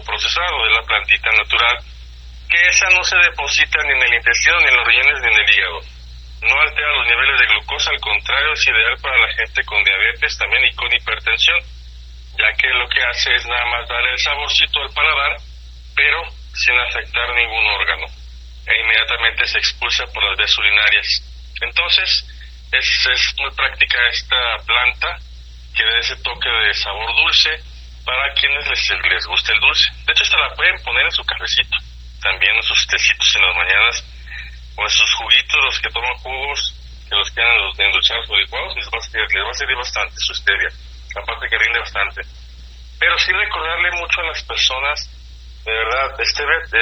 procesado, de la plantita natural, que esa no se deposita ni en el intestino, ni en los riñones, ni en el hígado. No altera los niveles de glucosa, al contrario, es ideal para la gente con diabetes también y con hipertensión, ya que lo que hace es nada más darle el saborcito al paladar, pero sin afectar ningún órgano, e inmediatamente se expulsa por las vías urinarias. Entonces, es muy práctica esta planta, que da ese toque de sabor dulce para quienes les gusta el dulce. De hecho, hasta la pueden poner en su cafecito, también en sus tecitos en las mañanas, o en sus juguitos, los que toman jugos, que los quieran endulzados o licuados, les va a servir bastante su stevia, aparte que rinde bastante. Pero sí recordarle mucho a las personas, de verdad, este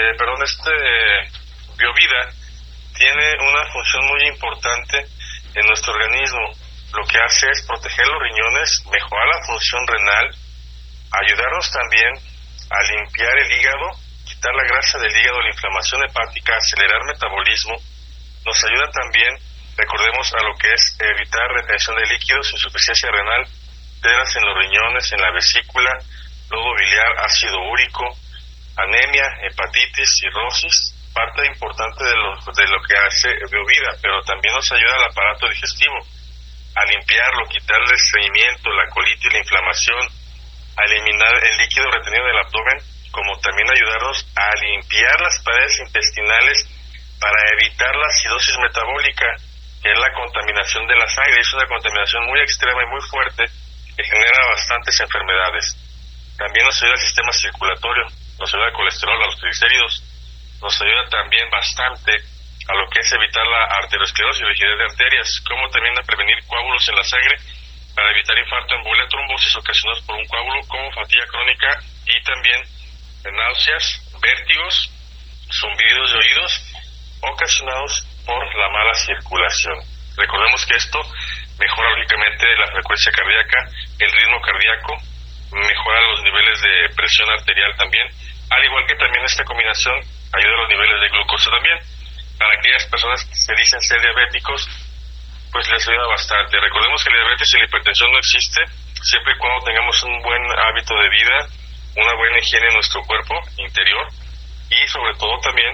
Biovida tiene una función muy importante en nuestro organismo. Lo que hace es proteger los riñones, mejorar la función renal, ayudarnos también a limpiar el hígado, quitar la grasa del hígado, la inflamación hepática, acelerar metabolismo. Nos ayuda también, recordemos, a lo que es evitar retención de líquidos, insuficiencia renal, piedras en los riñones, en la vesícula, lodo biliar, ácido úrico, anemia, hepatitis, cirrosis, parte importante de lo que hace Biovida, pero también nos ayuda al aparato digestivo, a limpiarlo, quitarle el estreñimiento, la colitis, la inflamación, a eliminar el líquido retenido del abdomen, como también ayudarnos a limpiar las paredes intestinales para evitar la acidosis metabólica, que es la contaminación de la sangre. Es una contaminación muy extrema y muy fuerte que genera bastantes enfermedades. También nos ayuda al sistema circulatorio, nos ayuda al colesterol, a los triglicéridos, nos ayuda también bastante a lo que es evitar la arteriosclerosis y rigidez de arterias, como también a prevenir coágulos en la sangre para evitar infarto, embolia, trombosis ocasionados por un coágulo, como fatiga crónica y también náuseas, vértigos, zumbidos de oídos ocasionados por la mala circulación. Recordemos que esto mejora lógicamente la frecuencia cardíaca, el ritmo cardíaco, mejora los niveles de presión arterial también, al igual que también esta combinación ayuda a los niveles de glucosa también. Para aquellas personas que se dicen ser diabéticos, pues les ayuda bastante. Recordemos que la diabetes y la hipertensión no existe siempre y cuando tengamos un buen hábito de vida, una buena higiene en nuestro cuerpo interior, y sobre todo también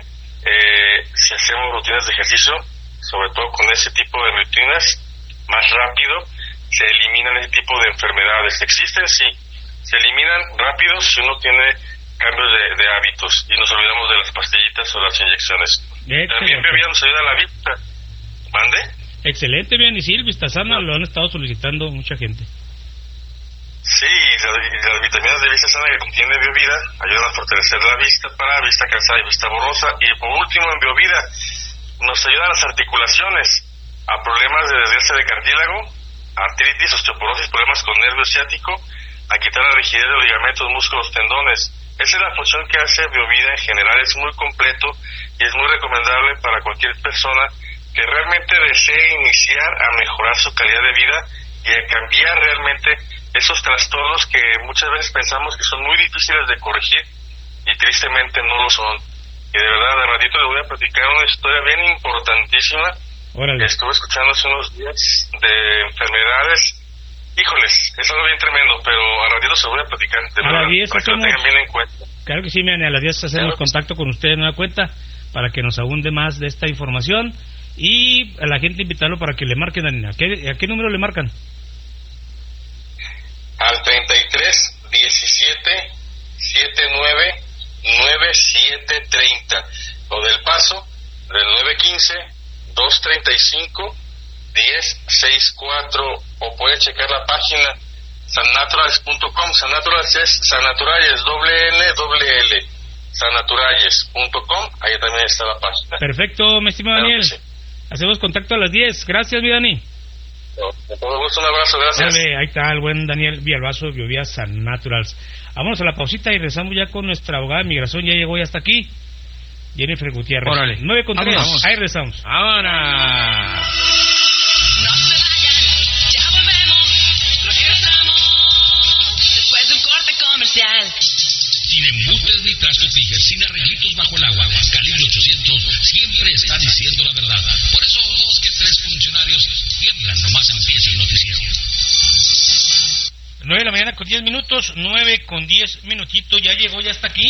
si hacemos rutinas de ejercicio, sobre todo con ese tipo de rutinas, más rápido se eliminan ese tipo de enfermedades. Existen, sí, se eliminan rápido si uno tiene cambios de hábitos y nos olvidamos de las pastillitas o las inyecciones. También Biovida nos ayuda a la vista. ¿Mande? Excelente, bien, y sí, el Vistasana lo han estado solicitando mucha gente. Sí, las vitaminas de vista sana que contiene Biovida ayudan a fortalecer la vista para vista cansada y vista borrosa. Y por último, en Biovida nos ayudan las articulaciones, a problemas de desgaste de cartílago, artritis, osteoporosis, problemas con nervio ciático, a quitar la rigidez de los ligamentos, músculos, tendones. Esa es la función que hace Biovida en general, es muy completo y es muy recomendable para cualquier persona que realmente desee iniciar a mejorar su calidad de vida y a cambiar realmente esos trastornos que muchas veces pensamos que son muy difíciles de corregir y tristemente no lo son. Y de verdad, de ratito les voy a platicar una historia bien importantísima. Órale. Que estuve escuchando hace unos días de enfermedades. Híjoles, es algo bien tremendo, pero a ratito se lo voy a platicar. De a las 10 para que lo tengan bien en cuenta. Claro que sí, a las 10 hacemos contacto con ustedes de nueva cuenta para que nos abunde más de esta información y a la gente invitarlo para que le marquen, Daniela. ¿A qué número le marcan? Al 33 17 79 9730 o del Paso del 915 235 1064, o puede checar la página sannaturales.com. Sannaturales es Sannaturales, N, sannaturales.com. Ahí también está la página. Perfecto, mi estimado Daniel. Sí. Hacemos contacto a las 10. Gracias, mi Dani. Con todo gusto, un abrazo, gracias. Dale, ahí está el buen Daniel Villalbazo de Biovida Sannaturals. Vámonos a la pausita y regresamos ya con nuestra abogada de migración. Ya llegó ya hasta aquí, Jennifer Gutiérrez. Órale. 9:03. Ahí regresamos. ¡Ahora! No se vayan, ya volvemos, regresamos después de un corte comercial. Sin embutes ni trastos fijas, sin arreglitos bajo el agua, Calibre 800 siempre está diciendo la verdad. Por eso 2 que 3 funcionarios tiemblan, nomás empieza el noticiero. 9 de la mañana con 10 minutos, 9 con 10 minutitos, ya llegó, ya está aquí.